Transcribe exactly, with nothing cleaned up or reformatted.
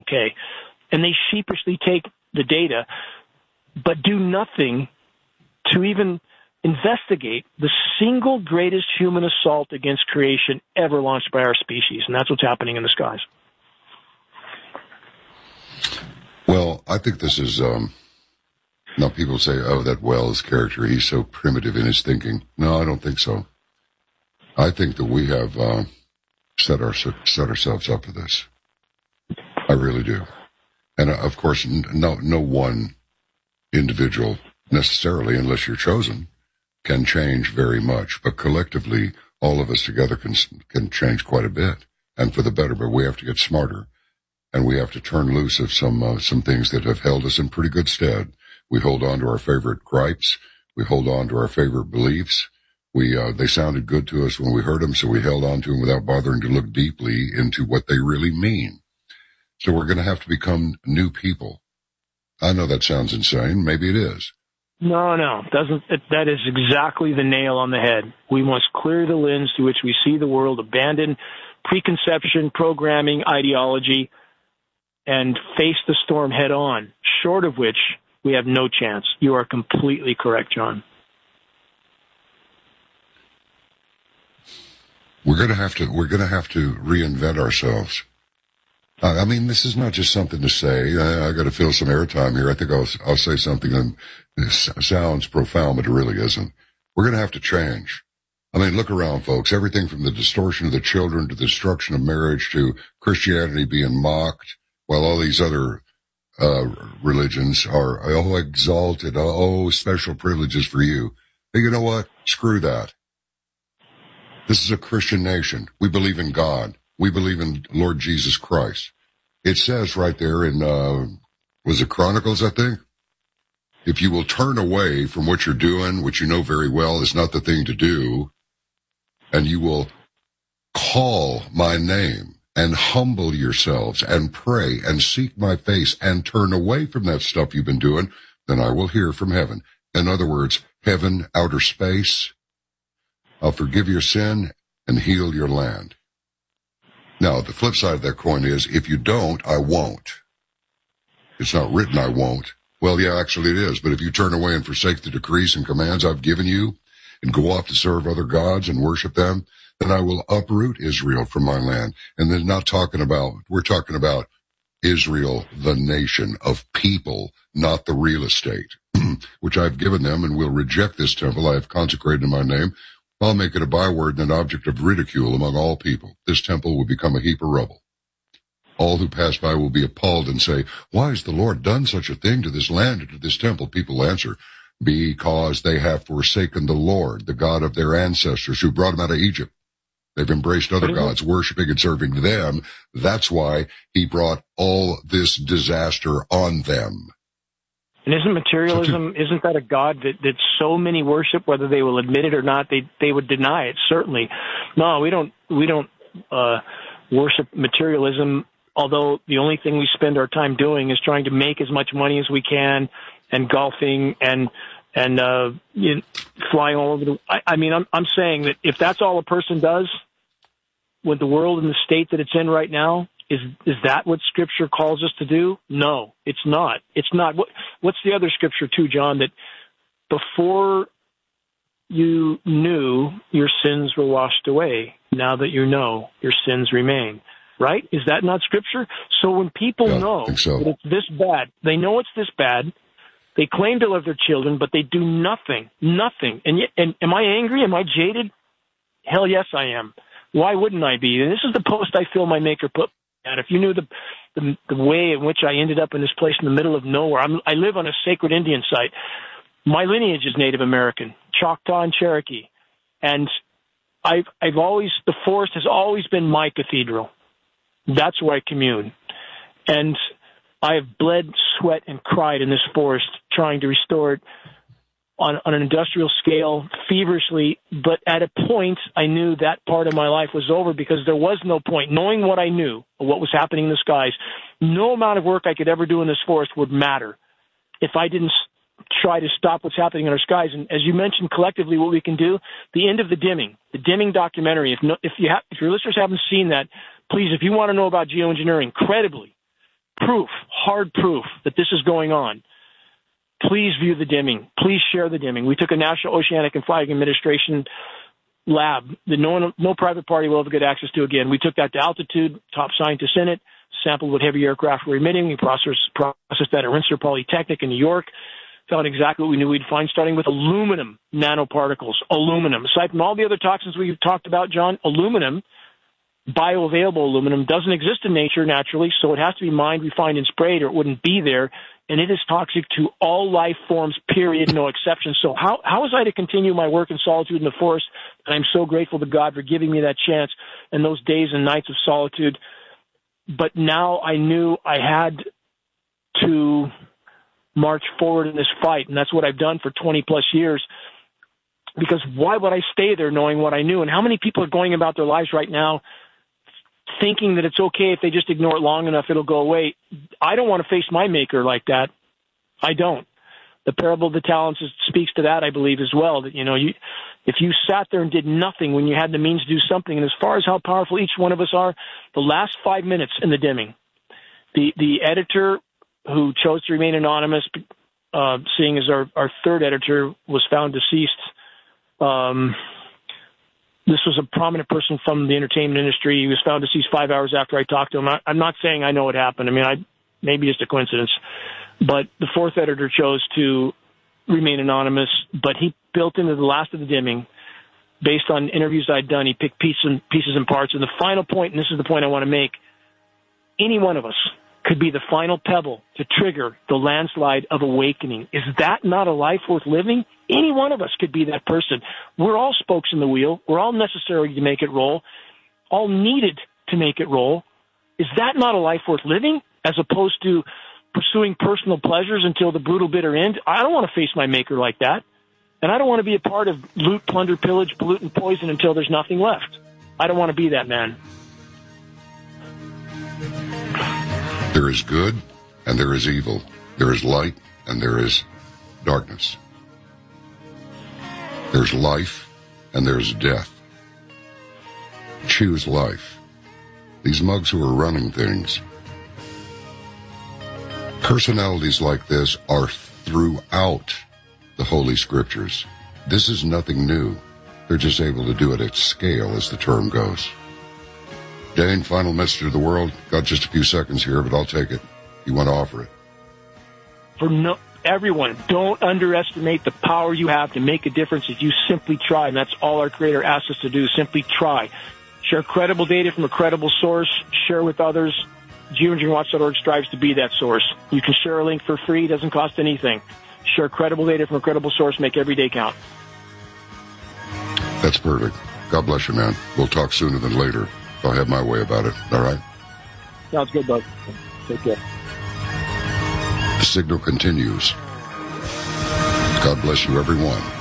okay. And they sheepishly take the data, but do nothing to even investigate the single greatest human assault against creation ever launched by our species, and that's what's happening in the skies. Well, I think this is, um, now people say, oh, that Wells character, he's so primitive in his thinking. No, I don't think so. I think that we have uh, set, our, set ourselves up for this. I really do. And, uh, of course, no, no one individual necessarily, unless you're chosen, can change very much. But collectively, all of us together can can change quite a bit, and for the better. But we have to get smarter, and we have to turn loose of some uh, some things that have held us in pretty good stead. We hold on to our favorite gripes. We hold on to our favorite beliefs. We uh, they sounded good to us when we heard them, so we held on to them without bothering to look deeply into what they really mean. So we're going to have to become new people. I know that sounds insane. Maybe it is. No, no, doesn't. It, that is exactly the nail on the head. We must clear the lens through which we see the world, abandon preconception, programming, ideology, and face the storm head on, short of which we have no chance. You are completely correct, John. We're going to have to, we're going to have to reinvent ourselves. I mean, this is not just something to say. I, I got to fill some airtime here. I think I'll, I'll say something that sounds profound, but it really isn't. We're going to have to change. I mean, look around, folks. Everything from the distortion of the children to the destruction of marriage to Christianity being mocked, while all these other uh religions are, oh, exalted, oh, special privileges for you. But you know what? Screw that. This is a Christian nation. We believe in God. We believe in Lord Jesus Christ. It says right there in, uh, was it Chronicles, I think? If you will turn away from what you're doing, which you know very well is not the thing to do, and you will call my name and humble yourselves and pray and seek my face and turn away from that stuff you've been doing, then I will hear from heaven. In other words, heaven, outer space, I'll forgive your sin and heal your land. Now, the flip side of that coin is, if you don't, I won't. It's not written I won't. Well, yeah, actually it is. But if you turn away and forsake the decrees and commands I've given you and go off to serve other gods and worship them, then I will uproot Israel from my land. And then not talking about, we're talking about Israel, the nation of people, not the real estate, which I've given them, and will reject this temple I have consecrated in my name. I'll make it a byword and an object of ridicule among all people. This temple will become a heap of rubble. All who pass by will be appalled and say, why has the Lord done such a thing to this land and to this temple? People answer, because they have forsaken the Lord, the God of their ancestors who brought them out of Egypt. They've embraced other gods, worshiping and serving them. That's why he brought all this disaster on them. And isn't materialism, isn't that a God that, that so many worship, whether they will admit it or not, they they would deny it, certainly. No, we don't, we don't uh, worship materialism, although the only thing we spend our time doing is trying to make as much money as we can, and golfing and and uh, you know, flying all over the... I, I mean, I'm, I'm saying that if that's all a person does with the world in the state that it's in right now, Is is that what Scripture calls us to do? No, it's not. It's not. What, what's the other Scripture too, John? That before you knew, your sins were washed away. Now that you know, your sins remain. Right? Is that not Scripture? So when people yeah, know so. that it's this bad, they know it's this bad. They claim to love their children, but they do nothing, nothing. And, yet, and am I angry? Am I jaded? Hell yes, I am. Why wouldn't I be? And this is the post I feel my Maker put. And if you knew the, the the way in which I ended up in this place in the middle of nowhere, I'm, I live on a sacred Indian site. My lineage is Native American, Choctaw and Cherokee, and I've I've always the forest has always been my cathedral. That's where I commune, and I have bled, sweat, and cried in this forest trying to restore it on, on an industrial scale, feverishly, but at a point, I knew that part of my life was over because there was no point. Knowing what I knew of what was happening in the skies, no amount of work I could ever do in this forest would matter if I didn't try to stop what's happening in our skies. And as you mentioned, collectively, what we can do, the end of the dimming, the dimming documentary, if, no, if, you ha- if your listeners haven't seen that, please, if you want to know about geoengineering, incredibly, proof, hard proof that this is going on, please view the dimming. Please share the dimming. We took a National Oceanic and Flag Administration lab that no one, no private party will ever get access to again. We took that to altitude, top scientists in it, sampled what heavy aircraft were emitting. We processed, processed that at Rensselaer Polytechnic in New York, found exactly what we knew we'd find, starting with aluminum nanoparticles. Aluminum. Aside from all the other toxins we've talked about, John, aluminum, bioavailable aluminum, doesn't exist in nature naturally, so it has to be mined, refined, and sprayed, or it wouldn't be there. And it is toxic to all life forms, period, no exception. So how, how was I to continue my work in solitude in the forest? And I'm so grateful to God for giving me that chance and those days and nights of solitude. But now I knew I had to march forward in this fight, and that's what I've done for twenty plus years. Because why would I stay there knowing what I knew? And how many people are going about their lives right now thinking that it's okay if they just ignore it long enough, it'll go away? I don't want to face my maker like that. I don't. The parable of the talents is, speaks to that, I believe, as well. That, you know, you, if you sat there and did nothing when you had the means to do something, and as far as how powerful each one of us are, the last five minutes in the dimming, the, the editor who chose to remain anonymous, uh, seeing as our, our third editor was found deceased, um, this was a prominent person from the entertainment industry. He was found deceased five hours after I talked to him. I, I'm not saying I know what happened. I mean, I maybe just a coincidence. But the fourth editor chose to remain anonymous, but he built into the last of the dimming, based on interviews I'd done, he picked pieces and, pieces and parts. And the final point, and this is the point I want to make, any one of us could be the final pebble to trigger the landslide of awakening. Is that not a life worth living? Any one of us could be that person. We're all spokes in the wheel. We're all necessary to make it roll, all needed to make it roll. Is that not a life worth living, as opposed to pursuing personal pleasures until the brutal bitter end? I don't want to face my maker like that. And I don't want to be a part of loot, plunder, pillage, pollute, and poison until there's nothing left. I don't want to be that man. There is good and there is evil. There is light and there is darkness. There's life and there's death. Choose life. These mugs who are running things, personalities like this are throughout the Holy Scriptures. This is nothing new. They're just able to do it at scale, as the term goes. Dane, final message to the world. Got just a few seconds here, but I'll take it. You want to offer it? For no, everyone, don't underestimate the power you have to make a difference if you simply try, and that's all our Creator asks us to do. Simply try. Share credible data from a credible source. Share with others. geoengineering watch dot org strives to be that source. You can share a link for free. It doesn't cost anything. Share credible data from a credible source. Make every day count. That's perfect. God bless you, man. We'll talk sooner than later. I'll have my way about it. All right? Sounds good, bud. Take care. The signal continues. God bless you, everyone.